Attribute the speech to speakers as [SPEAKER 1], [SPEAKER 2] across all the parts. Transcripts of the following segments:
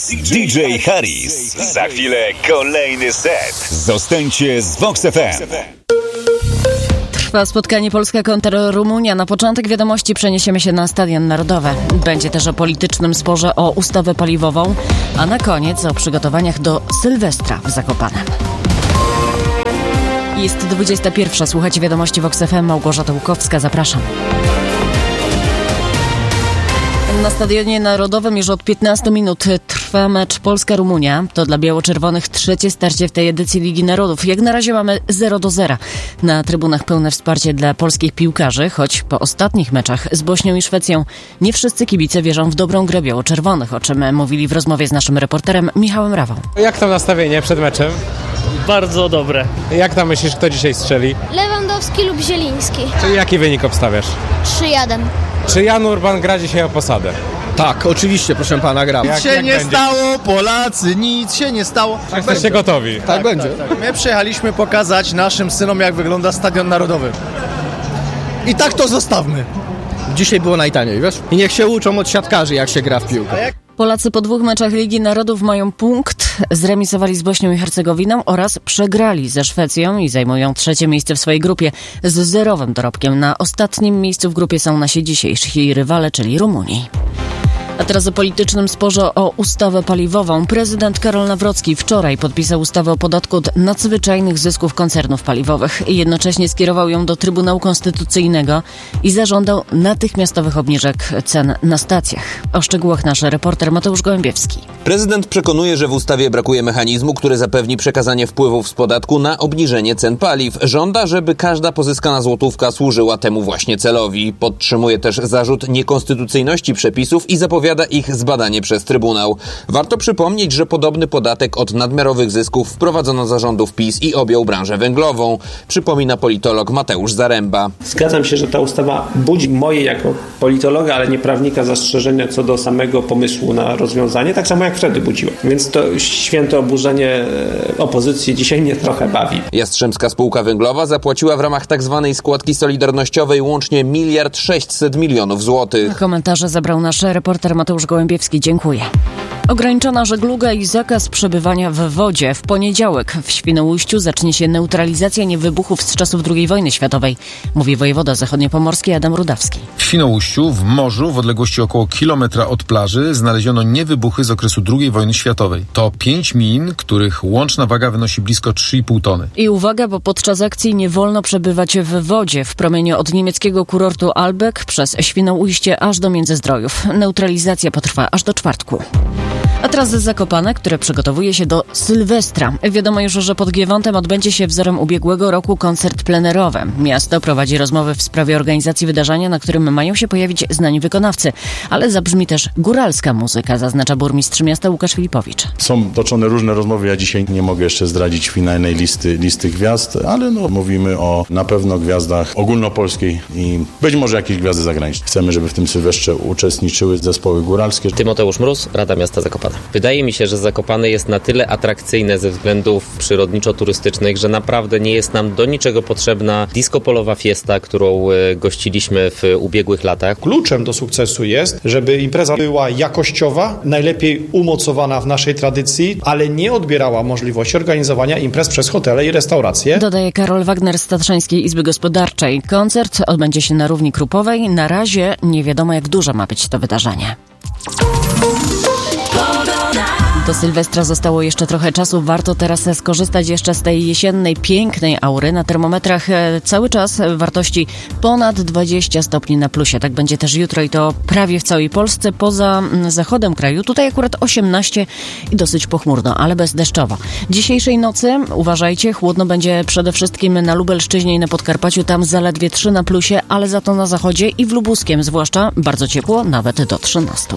[SPEAKER 1] DJ Harris. Za chwilę kolejny set. Zostańcie z Vox FM.
[SPEAKER 2] Trwa spotkanie Polska kontra Rumunia. Na początek wiadomości przeniesiemy się na Stadion Narodowy. Będzie też o politycznym sporze o ustawę paliwową, a na koniec o przygotowaniach do Sylwestra w Zakopanem. Jest 21. Słuchajcie wiadomości Vox FM. Małgorzata Łukowska, zapraszam. Na Stadionie Narodowym już od 15 minut trwa mecz Polska-Rumunia. To dla biało-czerwonych trzecie starcie w tej edycji Ligi Narodów. Jak na razie mamy 0-0. Na trybunach pełne wsparcie dla polskich piłkarzy, choć po ostatnich meczach z Bośnią i Szwecją nie wszyscy kibice wierzą w dobrą grę biało-czerwonych, o czym mówili w rozmowie z naszym reporterem Michałem Rawą.
[SPEAKER 3] Jak tam nastawienie przed meczem?
[SPEAKER 4] Bardzo dobre.
[SPEAKER 3] Jak tam myślisz, kto dzisiaj strzeli?
[SPEAKER 5] Lewandowski lub Zieliński.
[SPEAKER 3] Czyli jaki wynik obstawiasz?
[SPEAKER 5] 3-1.
[SPEAKER 3] Czy Jan Urban gra dzisiaj o posadę?
[SPEAKER 6] Tak, oczywiście, proszę pana, gram.
[SPEAKER 7] Nic się nie stało, Polacy, nic się nie stało.
[SPEAKER 3] Jesteście gotowi?
[SPEAKER 6] Tak będzie.
[SPEAKER 7] My przyjechaliśmy pokazać naszym synom, jak wygląda Stadion Narodowy. I tak to zostawmy.
[SPEAKER 6] Dzisiaj było najtaniej, wiesz? I niech się uczą od siatkarzy, jak się gra w piłkę.
[SPEAKER 2] Polacy po 2 meczach Ligi Narodów mają punkt, zremisowali z Bośnią i Hercegowiną oraz przegrali ze Szwecją i zajmują 3. miejsce w swojej grupie z 0 dorobkiem. Na ostatnim miejscu w grupie są nasi dzisiejsi rywale, czyli Rumuni. A teraz o politycznym sporze o ustawę paliwową. Prezydent Karol Nawrocki wczoraj podpisał ustawę o podatku od nadzwyczajnych zysków koncernów paliwowych i jednocześnie skierował ją do Trybunału Konstytucyjnego i zażądał natychmiastowych obniżek cen na stacjach. O szczegółach nasz reporter Mateusz Gołębiewski.
[SPEAKER 8] Prezydent przekonuje, że w ustawie brakuje mechanizmu, który zapewni przekazanie wpływów z podatku na obniżenie cen paliw. Żąda, żeby każda pozyskana złotówka służyła temu właśnie celowi. Podtrzymuje też zarzut niekonstytucyjności przepisów i zapowiada ich zbadanie przez Trybunał. Warto przypomnieć, że podobny podatek od nadmiarowych zysków wprowadzono za rządów PiS i objął branżę węglową. Przypomina politolog Mateusz Zaręba.
[SPEAKER 9] Zgadzam się, że ta ustawa budzi moje jako politologa, ale nie prawnika zastrzeżenia co do samego pomysłu na rozwiązanie, tak samo jak wtedy budziło. Więc to święte oburzenie opozycji dzisiaj mnie trochę bawi.
[SPEAKER 8] Jastrzębska Spółka Węglowa zapłaciła w ramach tzw. składki solidarnościowej łącznie 1,6 mld złotych.
[SPEAKER 2] Komentarze zabrał nasz reporter Mateusz Gołębiewski, dziękuję. Ograniczona żegluga i zakaz przebywania w wodzie. W poniedziałek w Świnoujściu zacznie się neutralizacja niewybuchów z czasów II wojny światowej, mówi wojewoda zachodniopomorski Adam Rudawski.
[SPEAKER 10] W Świnoujściu, w morzu, w odległości około kilometra od plaży, znaleziono niewybuchy z okresu II wojny światowej. To 5 min, których łączna waga wynosi blisko 3,5 tony.
[SPEAKER 2] I uwaga, bo podczas akcji nie wolno przebywać w wodzie w promieniu od niemieckiego kurortu Albeck przez Świnoujście aż do Międzyzdrojów. Neutralizacja potrwa aż do czwartku. A teraz Zakopane, które przygotowuje się do Sylwestra. Wiadomo już, że pod Giewontem odbędzie się wzorem ubiegłego roku koncert plenerowy. Miasto prowadzi rozmowy w sprawie organizacji wydarzenia, na którym mają się pojawić znani wykonawcy. Ale zabrzmi też góralska muzyka, zaznacza burmistrz miasta Łukasz Filipowicz.
[SPEAKER 11] Są toczone różne rozmowy. Ja dzisiaj nie mogę jeszcze zdradzić finalnej listy gwiazd, ale mówimy o na pewno gwiazdach ogólnopolskiej i być może jakieś gwiazdy zagraniczne. Chcemy, żeby w tym Sylwestrze uczestniczyły zespoły góralskie.
[SPEAKER 12] Tymoteusz Mróz, Rada Miasta Zakopane. Wydaje mi się, że Zakopane jest na tyle atrakcyjne ze względów przyrodniczo-turystycznych, że naprawdę nie jest nam do niczego potrzebna disco-polowa fiesta, którą gościliśmy w ubiegłych latach.
[SPEAKER 13] Kluczem do sukcesu jest, żeby impreza była jakościowa, najlepiej umocowana w naszej tradycji, ale nie odbierała możliwości organizowania imprez przez hotele i restauracje.
[SPEAKER 2] Dodaje Karol Wagner z Tatrzańskiej Izby Gospodarczej. Koncert odbędzie się na równi Krupowej. Na razie nie wiadomo, jak duże ma być to wydarzenie. Do Sylwestra zostało jeszcze trochę czasu. Warto teraz skorzystać jeszcze z tej jesiennej, pięknej aury. Na termometrach cały czas wartości ponad 20 stopni na plusie. Tak będzie też jutro i to prawie w całej Polsce. Poza zachodem kraju. Tutaj akurat 18 i dosyć pochmurno, ale bezdeszczowo. Dzisiejszej nocy, uważajcie, chłodno będzie przede wszystkim na Lubelszczyźnie i na Podkarpaciu. Tam zaledwie 3 na plusie, ale za to na zachodzie i w Lubuskiem zwłaszcza bardzo ciepło, nawet do 13.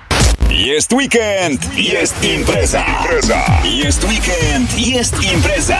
[SPEAKER 1] Jest weekend, jest impreza. Jest weekend, jest impreza.